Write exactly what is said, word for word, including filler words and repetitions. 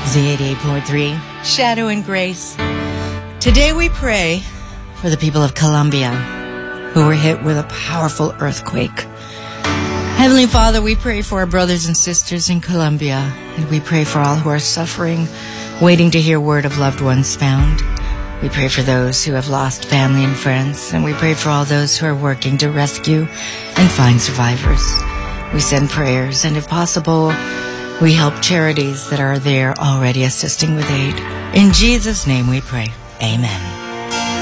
Z eighty-eight point three, Shadow and Grace. Today we pray for the people of Colombia who were hit with a powerful earthquake. Heavenly Father, we pray for our brothers and sisters in Colombia, and we pray for all who are suffering, waiting to hear word of loved ones found. We pray for those who have lost family and friends, and we pray for all those who are working to rescue and find survivors. We send prayers, and if possible, we help charities that are there already assisting with aid. In Jesus' name we pray. Amen.